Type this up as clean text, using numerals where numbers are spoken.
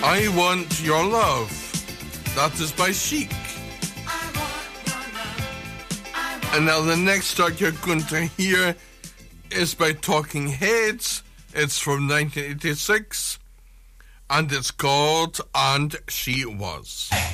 I Want Your Love. That is by Chic. And now the next track you're going to hear is by Talking Heads. It's from 1986, and it's called And She Was.